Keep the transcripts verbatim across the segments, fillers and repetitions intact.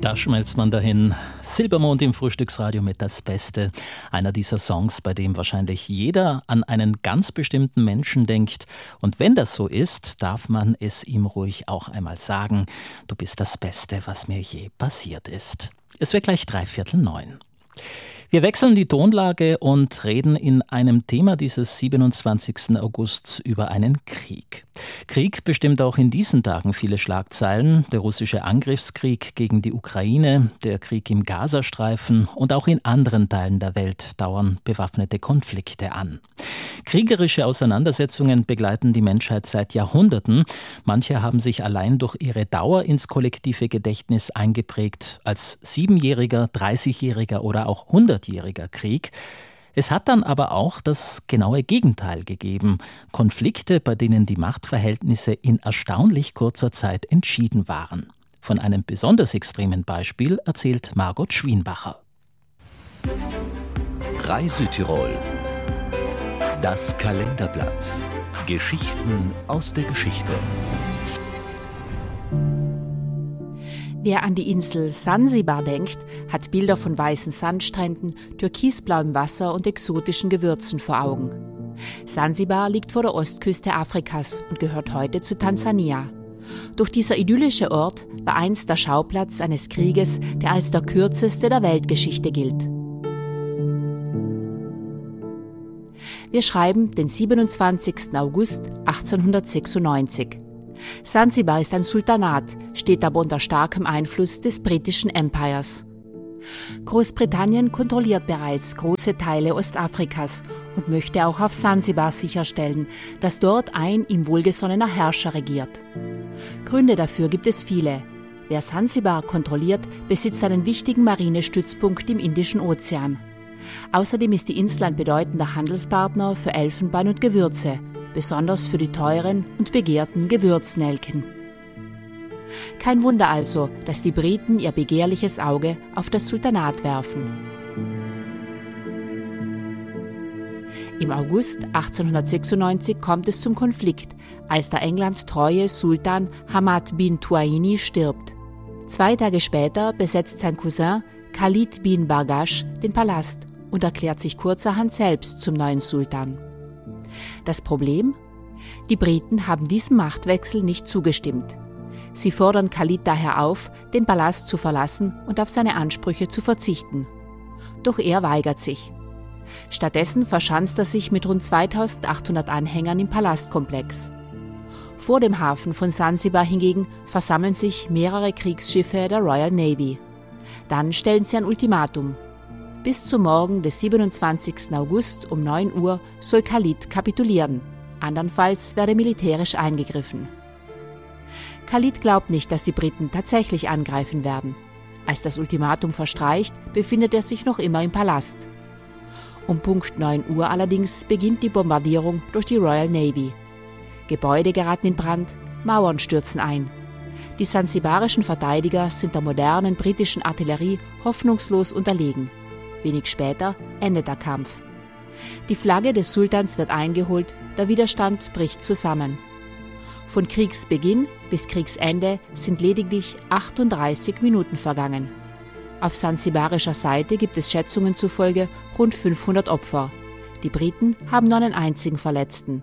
Da schmelzt man dahin. Silbermond im Frühstücksradio mit Das Beste. Einer dieser Songs, bei dem wahrscheinlich jeder an einen ganz bestimmten Menschen denkt. Und wenn das so ist, darf man es ihm ruhig auch einmal sagen. Du bist das Beste, was mir je passiert ist. Es wird gleich dreiviertel neun. Wir wechseln die Tonlage und reden in einem Thema dieses siebenundzwanzigsten August über einen Krieg. Krieg bestimmt auch in diesen Tagen viele Schlagzeilen. Der russische Angriffskrieg gegen die Ukraine, der Krieg im Gazastreifen und auch in anderen Teilen der Welt dauern bewaffnete Konflikte an. Kriegerische Auseinandersetzungen begleiten die Menschheit seit Jahrhunderten. Manche haben sich allein durch ihre Dauer ins kollektive Gedächtnis eingeprägt, als siebenjähriger, dreißigjähriger oder auch hundertjähriger Krieg. Es hat dann aber auch das genaue Gegenteil gegeben. Konflikte, bei denen die Machtverhältnisse in erstaunlich kurzer Zeit entschieden waren. Von einem besonders extremen Beispiel erzählt Margot Schwienbacher. Reise-Tirol. Das Kalenderblatt. Geschichten aus der Geschichte. Wer an die Insel Sansibar denkt, hat Bilder von weißen Sandstränden, türkisblauem Wasser und exotischen Gewürzen vor Augen. Sansibar liegt vor der Ostküste Afrikas und gehört heute zu Tansania. Doch dieser idyllische Ort war einst der Schauplatz eines Krieges, der als der kürzeste der Weltgeschichte gilt. Wir schreiben den siebenundzwanzigsten August achtzehnhundertsechsundneunzig. Sansibar ist ein Sultanat, steht aber unter starkem Einfluss des britischen Empires. Großbritannien kontrolliert bereits große Teile Ostafrikas und möchte auch auf Sansibar sicherstellen, dass dort ein ihm wohlgesonnener Herrscher regiert. Gründe dafür gibt es viele. Wer Sansibar kontrolliert, besitzt einen wichtigen Marinestützpunkt im Indischen Ozean. Außerdem ist die Insel ein bedeutender Handelspartner für Elfenbein und Gewürze, besonders für die teuren und begehrten Gewürznelken. Kein Wunder also, dass die Briten ihr begehrliches Auge auf das Sultanat werfen. Im August achtzehnhundertsechsundneunzig kommt es zum Konflikt, als der England treue Sultan Hamad bin Tuaini stirbt. Zwei Tage später besetzt sein Cousin Khalid bin Bargash den Palast und erklärt sich kurzerhand selbst zum neuen Sultan. Das Problem? Die Briten haben diesem Machtwechsel nicht zugestimmt. Sie fordern Khalid daher auf, den Palast zu verlassen und auf seine Ansprüche zu verzichten. Doch er weigert sich. Stattdessen verschanzt er sich mit rund zweitausendachthundert Anhängern im Palastkomplex. Vor dem Hafen von Sansibar hingegen versammeln sich mehrere Kriegsschiffe der Royal Navy. Dann stellen sie ein Ultimatum. Bis zum Morgen des siebenundzwanzigsten August um neun Uhr soll Khalid kapitulieren. Andernfalls werde militärisch eingegriffen. Khalid glaubt nicht, dass die Briten tatsächlich angreifen werden. Als das Ultimatum verstreicht, befindet er sich noch immer im Palast. Um Punkt neun Uhr allerdings beginnt die Bombardierung durch die Royal Navy. Gebäude geraten in Brand, Mauern stürzen ein. Die sansibarischen Verteidiger sind der modernen britischen Artillerie hoffnungslos unterlegen. Wenig später endet der Kampf. Die Flagge des Sultans wird eingeholt, der Widerstand bricht zusammen. Von Kriegsbeginn bis Kriegsende sind lediglich achtunddreißig Minuten vergangen. Auf sansibarischer Seite gibt es Schätzungen zufolge rund fünfhundert Opfer. Die Briten haben nur einen einzigen Verletzten.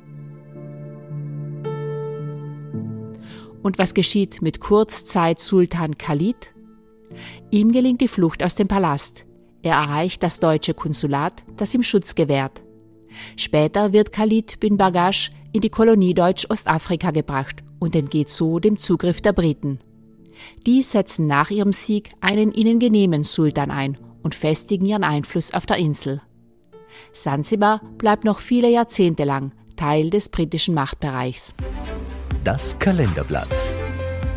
Und was geschieht mit Kurzzeit-Sultan Khalid? Ihm gelingt die Flucht aus dem Palast. Er erreicht das deutsche Konsulat, das ihm Schutz gewährt. Später wird Khalid bin Bargash in die Kolonie Deutsch-Ostafrika gebracht und entgeht so dem Zugriff der Briten. Die setzen nach ihrem Sieg einen ihnen genehmen Sultan ein und festigen ihren Einfluss auf der Insel. Sansibar bleibt noch viele Jahrzehnte lang Teil des britischen Machtbereichs. Das Kalenderblatt.